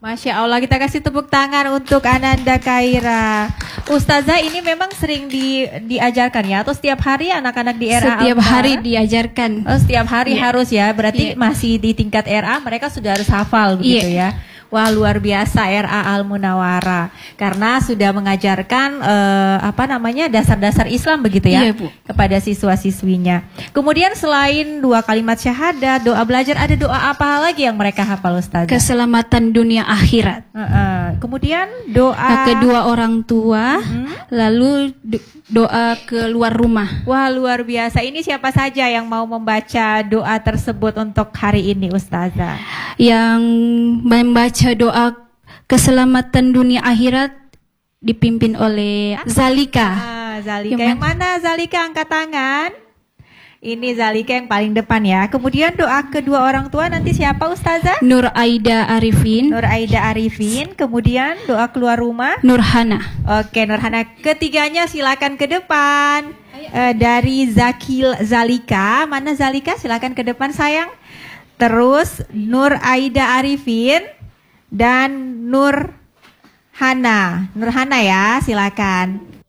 Masya Allah, kita kasih tepuk tangan untuk Ananda Khaira. Ustazah, ini memang sering diajarkan ya, atau setiap hari anak-anak di RA? Setiap hari diajarkan. Oh, setiap hari harus ya, berarti masih di tingkat RA mereka sudah harus hafal begitu ya. Wah, luar biasa RA Al Munawwarah, karena sudah mengajarkan dasar-dasar Islam begitu ya, Bu, kepada siswa-siswinya. Kemudian selain 2 kalimat syahadat, doa belajar, ada doa apa lagi yang mereka hafal, Ustazah? Keselamatan dunia akhirat. Kemudian doa kedua orang tua, lalu doa keluar rumah. Wah, luar biasa. Ini siapa saja yang mau membaca doa tersebut untuk hari ini, Ustazah? Yang membaca doa keselamatan dunia akhirat dipimpin oleh Zalika. Zalika. Yang mana Zalika? Angkat tangan. Ini Zalika yang paling depan ya. Kemudian doa kedua orang tua nanti siapa, Ustazah? Nur Aida Arifin. Nur Aida Arifin. Kemudian doa keluar rumah? Nurhana. Oke, Nurhana. Ketiganya silakan ke depan. Dari Zalika. Mana Zalika? Silakan ke depan, sayang. Terus Nur Aida Arifin dan Nurhana. Nurhana ya, silakan.